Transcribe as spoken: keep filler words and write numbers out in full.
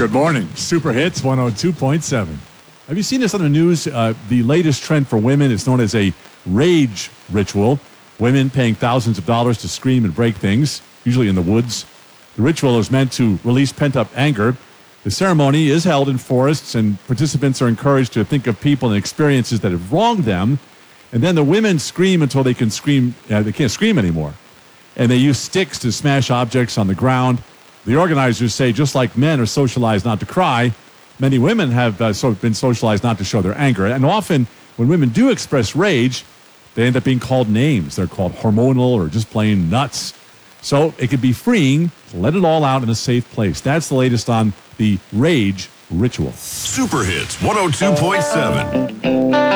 Good morning. Super Hits one oh two point seven. Have you seen this on the news? Uh, the latest trend for women is known as a rage ritual. Women paying thousands of dollars to scream and break things, usually in the woods. The ritual is meant to release pent-up anger. The ceremony is held in forests, and participants are encouraged to think of people and experiences that have wronged them. And then the women scream until they can scream. Uh, they can't scream anymore. And they use sticks to smash objects on the ground. The organizers say just like men are socialized not to cry, many women have uh, so been socialized not to show their anger. And often when women do express rage, they end up being called names. They're called hormonal or just plain nuts. So it can be freeing to let it all out in a safe place. That's the latest on the rage ritual. Super Hits one oh two point seven.